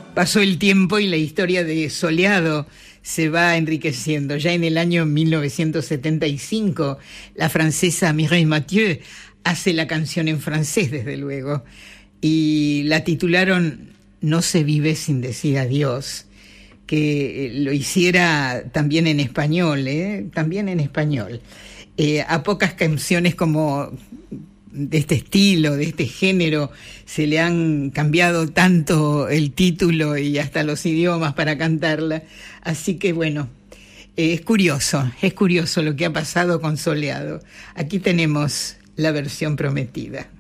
Pasó el tiempo y la historia de Soleado se va enriqueciendo. Ya en el año 1975, la francesa Mireille Mathieu hace la canción en francés, desde luego, y la titularon No se vive sin decir adiós, que lo hiciera también en español, también en español. A pocas canciones como de este estilo, de este género, se le han cambiado tanto el título y hasta los idiomas para cantarla. Así que bueno, es curioso lo que ha pasado con Soleado. Aquí tenemos la versión prometida.